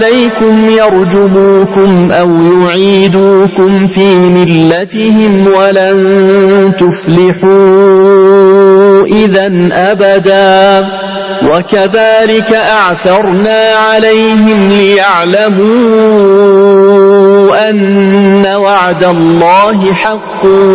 عليكم يرجموكم أو يعيدوكم في ملتهم ولن تفلحوا إذن أبدا وكذلك أعثرنا عليهم ليعلموا أن وعد الله حق